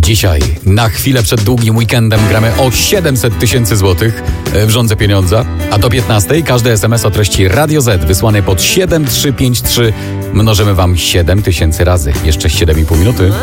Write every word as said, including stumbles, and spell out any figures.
Dzisiaj, na chwilę przed długim weekendem, gramy o siedemset tysięcy złotych w Żądze Pieniądza. A do piętnastej każdy es em es o treści Radio Z wysłany pod siedem trzy pięć trzy mnożymy wam siedem tysięcy razy. Jeszcze siedem i pół minuty.